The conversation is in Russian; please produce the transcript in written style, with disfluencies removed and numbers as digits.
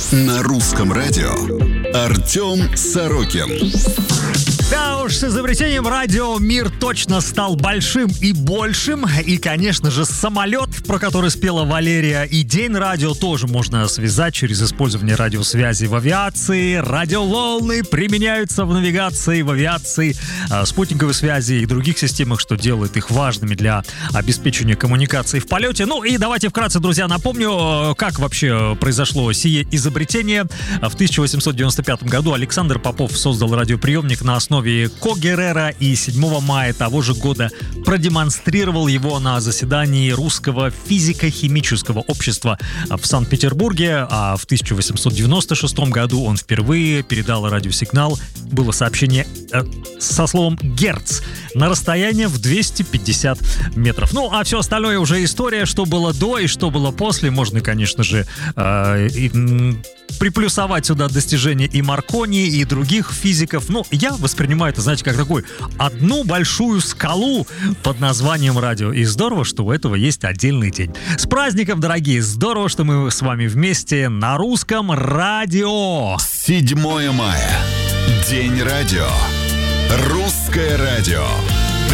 На русском радио Артем Сорокин. Да уж, с изобретением радио мир точно стал большим и большим. И, конечно же, самолет, про который спела Валерия, и день радио тоже можно связать через использование радиосвязи в авиации. Радиоволны применяются в навигации, в авиации, спутниковой связи и других системах, что делает их важными для обеспечения коммуникации в полете. Ну и давайте вкратце, друзья, напомню, как вообще произошло сие изобретение. В 1895 году Александр Попов создал радиоприемник на основе Когерера и 7 мая того же года продемонстрировал его на заседании Русского физико-химического общества в Санкт-Петербурге, а в 1896 году он впервые передал радиосигнал, было сообщение со словом «герц» на расстояние в 250 метров. Ну, а все остальное уже история, что было до и что было после. Можно, конечно же, приплюсовать сюда достижения и Маркони, и других физиков. Ну, я воспринимаю это, знаете, как такую одну большую скалу под названием радио. И здорово, что у этого есть отдельный день. С праздником, дорогие! Здорово, что мы с вами вместе на русском радио. 7 мая. День радио. Русское радио.